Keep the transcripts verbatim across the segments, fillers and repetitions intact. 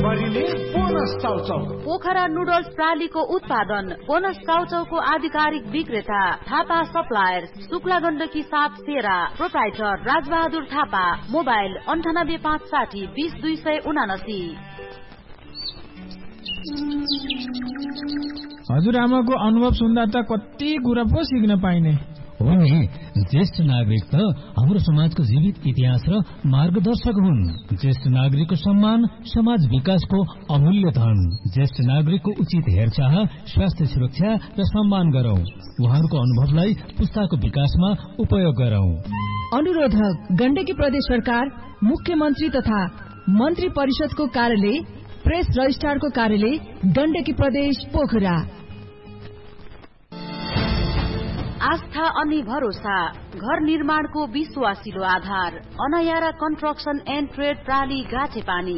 भरिने bonus chow chow. Pokhara noodles प्रालीको उत्पादन bonus चाउचाउको आधिकारिक विक्रेता थापा सप्लायर्स, शुक्ला गण्डकी सात सेरा, प्रोप्राइटर राजबहादुर थापा। मोबाइल अन्ठानब्बे पाँच साठी बीस दुई सय उनासी। हजुरआमाको अनुभव सुन्दा त कति कुरा पो सिक्न पाइने हो नि। ज्येष्ठ नागरिक त हाम्रो समाजको जीवित इतिहास र मार्गदर्शक हुन्। ज्येष्ठ नागरिकको सम्मान समाज विकासको अमूल्य धन। ज्येष्ठ नागरिकको उचित हेरचाह, स्वास्थ्य सुरक्षा र सम्मान गरौं। उहाँहरूको अनुभवलाई पुस्ताको विकासमा उपयोग गरौं। अनुरोधक गण्डकी प्रदेश सरकार, मुख्यमन्त्री तथा मन्त्री परिषदको कार्यालय, प्रेस रजिस्ट्रारको कार्यालय, गण्डकी प्रदेश पोखरा। आस्था अनि भरोसा, घर निर्माणको विश्वासिलो आधार। अनायारा कन्स्ट्रक्सन एन्ड ट्रेड प्राली गाछेपानी।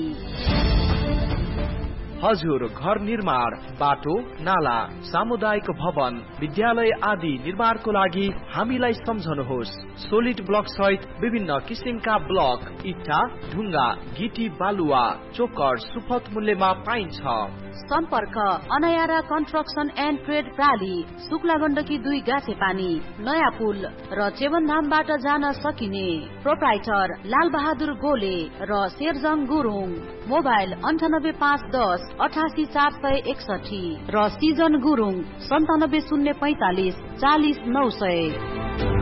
हजुर घर निर्माण, बाटो, नाला, सामुदायिक भवन, विद्यालय आदि निर्माणको लागि हामीलाई सम्झनुहोस्। सोलिड ब्लक सहित विभिन्न किसिमका ब्लक, इट्टा, ढुङ्गा, गिटी, बालुवा, चोकर सुपथ मूल्यमा पाइन्छ। सम्पर्क अनायारा construction and trade प्राली, Shukla Gandaki दुई गाछेपानी, नयाँ पुल र चेवनधामबाट जान सकिने। प्रोप्राइटर लाल बहादुर गोले र शेरजङ गुरुङ। मोबाइल अन्ठानब्बे पाँच दस अठासी चार सय एकसठी र सिजन गुरुङ सन्तानब्बे शून्य पैंतालिस चालिस नौ सय।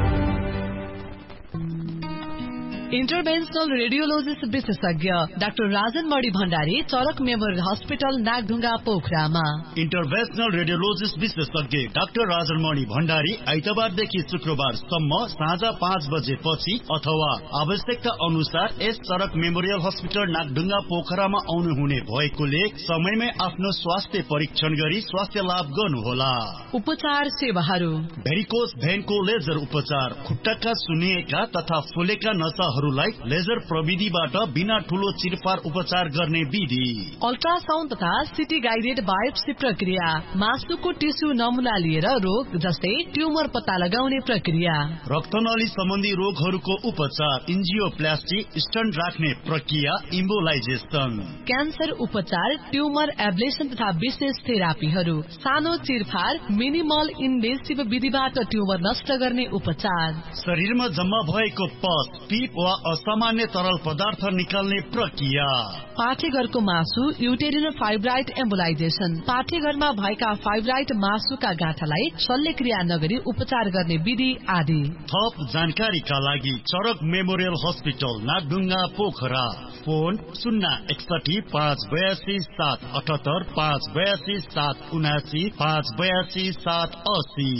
इन्टरभेन्सनल रेडियोलोजिस्ट विशेषज्ञ डाक्टर राजन मणि भण्डारी, चरक मेमोरियल हस्पिटल, नागढुङ्गा, पोखरामा। इन्टरभेन्सनल रेडियोलोजिस्ट विशेषज्ञ डाक्टर राजन मणि भण्डारी आइतबारदेखि शुक्रबारसम्म साँझ पाँच बजेपछि अथवा आवश्यकता अनुसार यस चरक मेमोरियल हस्पिटल नागढुङ्गा पोखरामा आउनु हुने भएकोले समयमै आफ्नो स्वास्थ्य परीक्षण गरी स्वास्थ्य लाभ गर्नुहोला। उपचार सेवाहरू: भेरिकोस भेनको लेजर उपचार, खुट्टाका सुनिएका तथा फुलेका नसा लेजर प्रविधिबाट बिना ठूलो चिरफार उपचार गर्ने विधि। अल्ट्रासाउन्ड तथा सिटी गाइडेड बायोप्सी प्रक्रिया, मासुको टिस्यु नमुना लिएर रोग जस्तै ट्युमर पत्ता लगाउने प्रक्रिया। रक्तनली सम्बन्धी रोगहरूको उपचार, इन्जियोप्लास्टी, स्टन्ट राख्ने प्रक्रिया, इम्बोलाइजेसन। क्यान्सर उपचार, ट्युमर एब्लेसन तथा विशेष थेरापीहरू। सानो चिरफार, मिनिमल इन्भेसिभ विधिबाट ट्युमर नष्ट गर्ने उपचार। शरीरमा जम्मा भएको पस, पिप वा असामान्य तरल पदार्थ निकाल्ने प्रक्रिया। पाठेघरको मासु, युटेरिनल फाइब्राइड एम्बोलाइजेसन। पाठेघरमा भएका फाइब्राइड मासुका गाँठालाई शल्यक्रिया नगरी उपचार गर्ने विधि आदि। थप जानकारीका लागि चरक memorial hospital, Nagdhunga, Pokhara. Phone शून्य एकसठी पाँच बयासी सात अठहत्तर, पाँच बयासी सात उनासी, पाँच बयासी सात असी।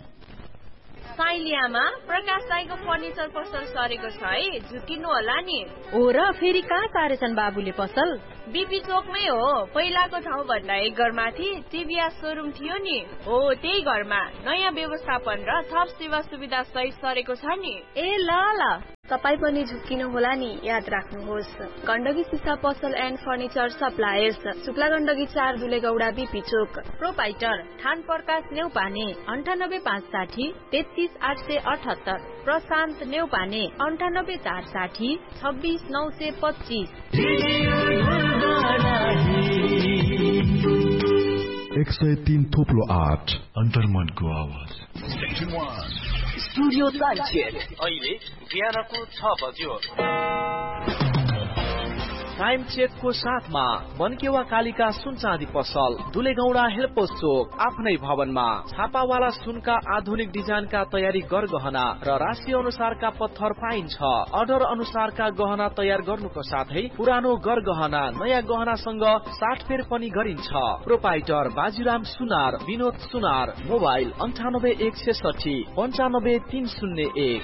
साइलियामा प्रकाश दाइको फर्निचर पसल सरेको छ है, झुकिनु होला नि। हो र फेरि कहाँ सारेछन् बाबुले पसल? बीपी चोकमै हो। पहिलाको ठाउँ भन्दा एक घरमाथि टिभीएस सोरुम थियो नि, हो त्यही घरमा नयाँ व्यवस्थापन र थप सेवा सुविधा सहित सरेको छ नि। ए ल ल, तपाईँ पनि झुक्किनु होला नि, याद राख्नुहोस्। गण्डकी सिसा पसल and furniture suppliers, Shukla Gandaki चार दुलेगौडा, बीपी चोक। प्रोपाइटर थान प्रकाश नेउपाने, अन्ठानब्बे पाँच साठी तेत्तीस आठ सय अठहत्तर। प्रशान्त नेउपाने, अन्ठानब्बे चार साठी छब्बीस नौ सय पच्चीस। एक सय तीन थोप्लो आठ अन्तर्मनको आवाज। स्टुडियो साइनचेक अहिले बिहानको छ बज्यो। टाइम चेकको साथमा मनकेवा कालिका सुन चाँदी पसल, दुलेगौडा हेल्पोस चोक, आफ्नै भवनमा। छापावाला सुनका आधुनिक डिजाइनका तयारी गरगहना र राशि अनुसारका पत्थर पाइन्छ। अर्डर अनुसारका गहना तयार गर्नुको साथै पुरानो गरगहना नयाँ गहनासँग साटफेर पनि गरिन्छ। प्रोपाइटर बाजीराम सुनार, विनोद सुनार। मोबाइल अन्ठानब्बे एक छेसठी पन्चानब्बे तीन शून्य एक।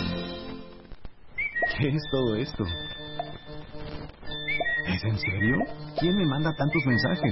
¿Es en serio? ¿Quién me manda tantos mensajes?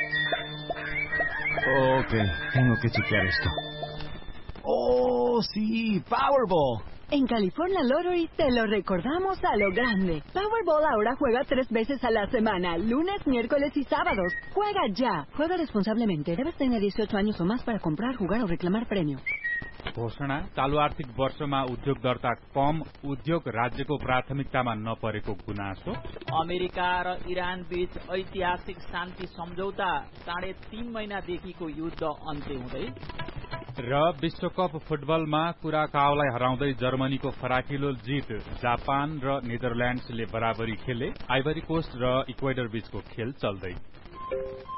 Ok, tengo que chequear esto. ¡Oh, sí! ¡Powerball! En California Lottery te lo recordamos a lo grande. Powerball ahora juega tres veces a la semana, lunes, miércoles y sábados. ¡Juega ya! Juega responsablemente. Debes tener dieciocho años o más para comprar, jugar o reclamar premio. घोषणा चालू आर्थिक वर्षमा उद्योग दर्ता कम, उद्योग राज्यको प्राथमिकतामा नपरेको गुनासो। अमेरिका र इरान बीच ऐतिहासिक शान्ति सम्झौता साढे तीन महिनादेखिको युद्ध अन्त्य हुँदै। र विश्वकप फुटबलमा कुराकाओलाई हराउँदै जर्मनीको फराकिलो जित, जापान र नेदरल्याण्ड्सले बराबरी खेले, आइभरी कोस्ट र इक्वेडर बीचको खेल चल्दै।